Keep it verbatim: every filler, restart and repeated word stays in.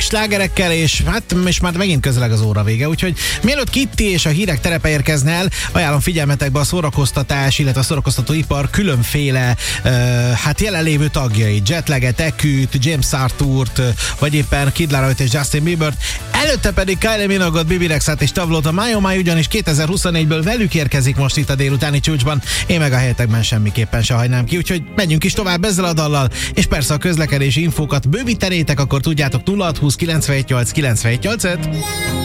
slágerekkel, és hát és már megint közeleg az óra vége, úgyhogy mielőtt Kitty és a hírek terepe érkezne el, ajánlom figyelmetekbe a szórakoztatás, illetve a szórakoztatóipar különféle uh, hát jelenlévő tagjai, Jetlaget, Eküt, James Arthurt, vagy éppen Kid Laroi és Justin Biebert, előtte pedig Kylie Minogue-ot, Bibi Rexhat és Tavlót. A My Oh My ugyanis kétezer-huszonnégyből velük érkezik most itt a délutáni csúcsban, én meg a helyetekben semmiképpen se hagynám ki, úgyhogy menjünk is tovább ezzel a dallal, és persze a közlekedési infókat bővítenétek, akkor tudjátok nulla hat húsz kilencvenhét nyolc kilencvenhét nyolcvanöt.